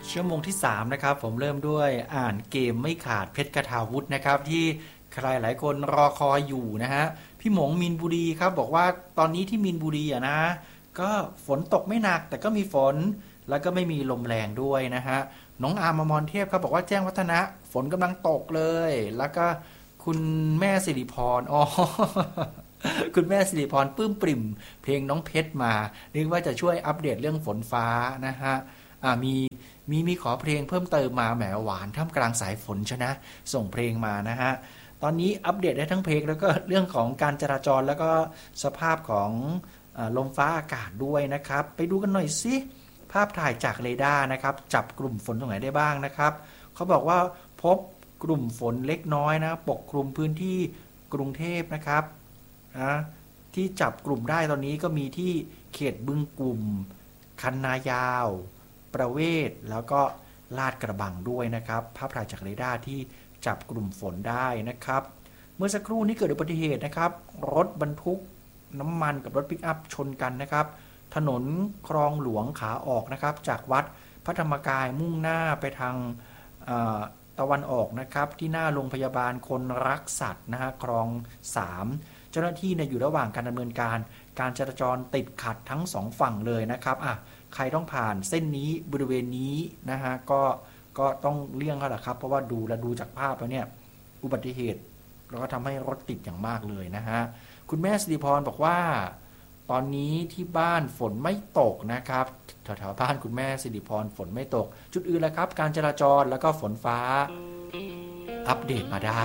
ชั่วโมงที่3นะครับผมเริ่มด้วยอ่านเกมไม่ขาดเพชรกทาวุธนะครับที่ใครหลายคนรอคอยอยู่นะฮะพี่หมงมีนบุรีครับบอกว่าตอนนี้ที่มีนบุรีนะก็ฝนตกไม่หนักแต่ก็มีฝนแล้วก็ไม่มีลมแรงด้วยนะฮะน้องอาร์มอมรเทพครับบอกว่าแจ้งวัฒนะฝนกำลังตกเลยแล้วก็คุณแม่สิริพรคุณแม่สิริพรปลื้มปริ่มเพลงน้องเพชรมานึกว่าจะช่วยอัปเดตเรื่องฝนฟ้านะฮะมีขอเพลงเพิ่มเติมมาแหมหวานท่ามกลางสายฝนชนะส่งเพลงมานะฮะตอนนี้อัปเดตได้ทั้งเพลงแล้วก็เรื่องของการจราจรแล้วก็สภาพของลมฟ้าอากาศด้วยนะครับไปดูกันหน่อยสิภาพถ่ายจากเรดาร์นะครับจับกลุ่มฝนตรงไหนได้บ้างนะครับเขาบอกว่าพบกลุ่มฝนเล็กน้อยนะปกคลุมพื้นที่กรุงเทพนะครับนะที่จับกลุ่มได้ตอนนี้ก็มีที่เขตบึงกลุ่มคันนายาวประเวศแล้วก็ลาดกระบังด้วยนะครับภาพถ่ายจากเรดาร์ที่จับกลุ่มฝนได้นะครับเมื่อสักครู่นี้เกิดอุบัติเหตุนะครับรถบรรทุกน้ำมันกับรถปิกอัพชนกันนะครับถนนคลองหลวงขาออกนะครับจากวัดพระธรรมกายมุ่งหน้าไปทางตะวันออกนะครับที่หน้าโรงพยาบาลคนรักสัตว์นะฮะคลอง3เจ้าหน้าที่อยู่ระหว่างการดำเนินการจราจรติดขัดทั้ง2ฝั่งเลยนะครับใครต้องผ่านเส้นนี้บริเวณนี้นะฮะก็ต้องเลี่ยงแล้วล่ะครับเพราะว่าดูจากภาพแล้วเนี่ยอุบัติเหตุแล้วก็ทำให้รถติดอย่างมากเลยนะฮะคุณแม่สิริพรบอกว่าตอนนี้ที่บ้านฝนไม่ตกนะครับแถวๆบ้านคุณแม่สิริพรฝนไม่ตกจุดอื่นแล้วครับการจราจรแล้วก็ฝนฟ้าอัปเดตมาได้